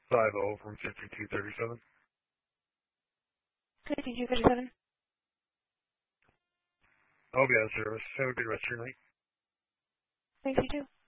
50 from 5237. 5237. I'll be out of service. Have a good rest of your night. Thanks, you too.